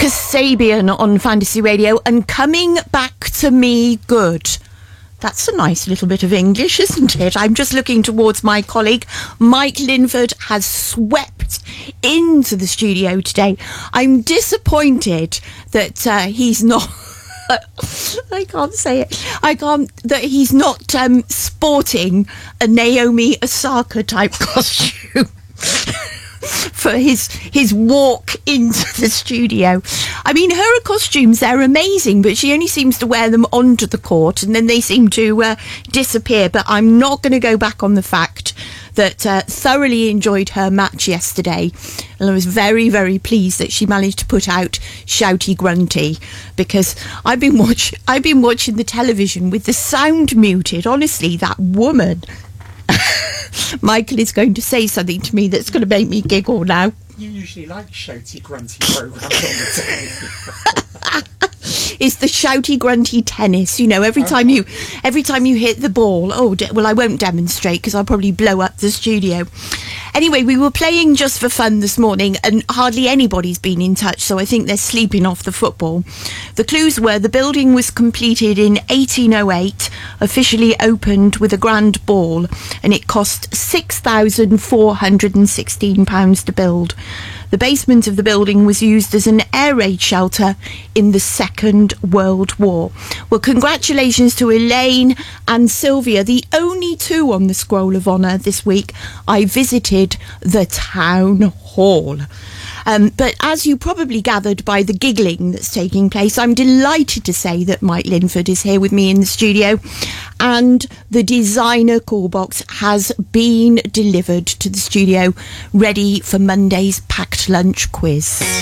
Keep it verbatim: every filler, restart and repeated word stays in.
Kasabian on Fantasy Radio, and coming back to me good. That's a nice little bit of English, isn't it? I'm just looking towards my colleague. Mike Linford has swept into the studio today. I'm disappointed that uh, he's not... I can't say it. I can't... That he's not um, sporting a Naomi Osaka type costume for his his walk into the studio. I mean, her costumes, they're amazing, but she only seems to wear them onto the court and then they seem to uh, disappear. But I'm not going to go back on the fact that uh, thoroughly enjoyed her match yesterday, and I was very, very pleased that she managed to put out Shouty Grunty, because I've been watch I've been watching the television with the sound muted. Honestly, that woman. Michael is going to say something to me that's going to make me giggle now. You usually like shouty grunty programs on the telly. It's the shouty grunty tennis, you know, every oh. time you every time you hit the ball. Oh, de- well, I won't demonstrate because I'll probably blow up the studio. Anyway, we were playing just for fun this morning and hardly anybody's been in touch, so I think they're sleeping off the football. The clues were the building was completed in eighteen oh eight, officially opened with a grand ball, and it cost six thousand four hundred sixteen pounds to build. The basement of the building was used as an air raid shelter in the Second World War. Well, congratulations to Elaine and Sylvia, the only two on the Scroll of Honour this week. I visited the town hall. Um, but as you probably gathered by the giggling that's taking place, I'm delighted to say that Mike Linford is here with me in the studio, and the designer call box has been delivered to the studio, ready for Monday's packed lunch quiz.